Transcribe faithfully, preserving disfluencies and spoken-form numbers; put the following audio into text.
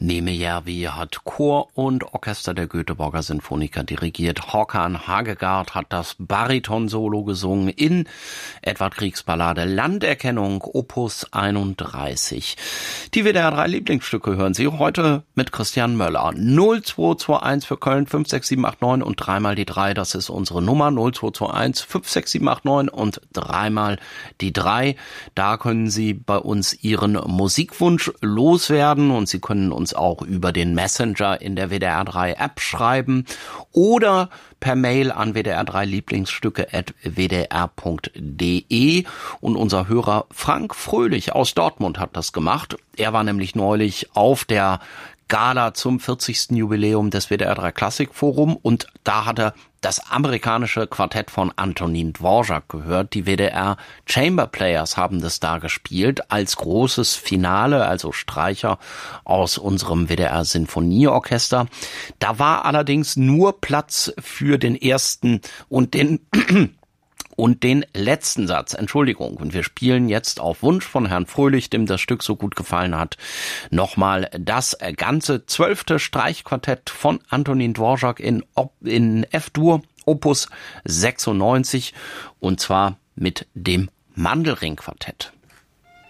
Nemejärvi hat Chor und Orchester der Göteborger Sinfoniker dirigiert. Håkan Hagegard hat das Baritonsolo gesungen in Edvard Griegs Ballade Landerkennung, Opus einunddreißig. Die W D R drei Lieblingsstücke hören Sie heute mit Christian Möller. null zwei zwei eins für Köln fünf sechs sieben acht neun und dreimal die drei, das ist unsere Nummer. null zwei zwei eins fünf sechs sieben acht neun und dreimal die drei. Da können Sie bei uns Ihren Musikwunsch loswerden und Sie können uns auch über den Messenger in der W D R drei App schreiben oder per Mail an w d r drei lieblingsstücke at w d r punkt d e. Und unser Hörer Frank Fröhlich aus Dortmund hat das gemacht. Er war nämlich neulich auf der Gala zum vierzigsten Jubiläum des W D R drei Klassikforum und da hat er das amerikanische Quartett von Antonín Dvořák gehört. Die W D R Chamber Players haben das da gespielt als großes Finale, also Streicher aus unserem W D R Sinfonieorchester. Da war allerdings nur Platz für den ersten und den Und den letzten Satz, Entschuldigung, und wir spielen jetzt auf Wunsch von Herrn Fröhlich, dem das Stück so gut gefallen hat, nochmal das ganze zwölfte Streichquartett von Antonín Dvořák in, in F-Dur, Opus sechsundneunzig, und zwar mit dem Mandelring-Quartett.